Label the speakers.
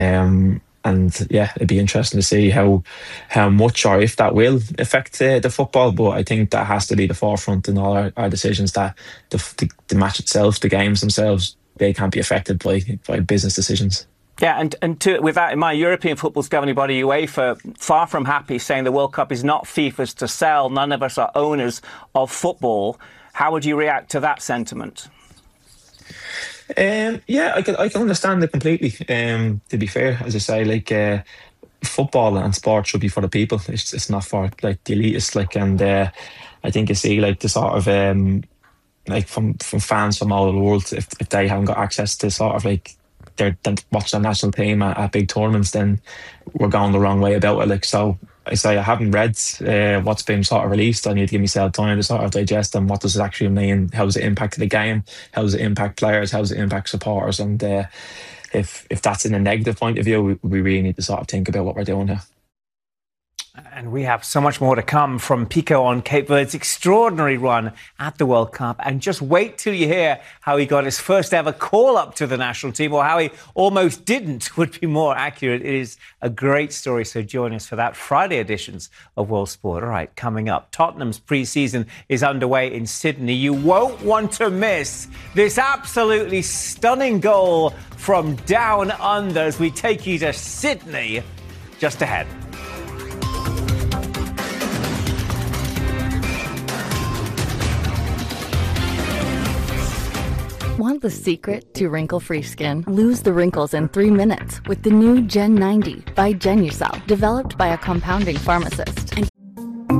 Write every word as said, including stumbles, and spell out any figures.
Speaker 1: Um, and yeah, it'd be interesting to see how how much or if that will affect uh, the football. But I think that has to be the forefront in all our, our decisions. That the, the the match itself, the games themselves, they can't be affected by by business decisions.
Speaker 2: Yeah, and, and to, with that in mind, European football's governing body UEFA, far from happy, saying the World Cup is not FIFA's to sell. None of us are owners of football. How would you react to that sentiment?
Speaker 1: Um, yeah, I can I can understand it completely. Um, to be fair, as I say, like uh, football and sport should be for the people. It's it's not for like the elitists. Like, and uh, I think you see like the sort of um, like from from fans from all over the world, if if they haven't got access to sort of like they're, they watch their national team at, at big tournaments, then we're going the wrong way about it. Like, so I say I haven't read uh, what's been sort of released. I need to give myself time to sort of digest them. What does it actually mean? How does it impact the game? How does it impact players? How does it impact supporters? And uh, if if that's in a negative point of view, we, we really need to sort of think about what we're doing here.
Speaker 3: And we have so much more to come from Pico on Cape Verde's extraordinary run at the World Cup. And just wait till you hear how he got his first ever call-up to the national team, or how he almost didn't, would be more accurate. It is a great story, so join us for that Friday editions of World Sport. All right, coming up, Tottenham's pre-season is underway in Sydney. You won't want to miss this absolutely stunning goal from down under as we take you to Sydney just ahead.
Speaker 4: Want the secret to wrinkle-free skin? Lose the wrinkles in three minutes with the new Gen ninety by Genucel, developed by a compounding pharmacist. And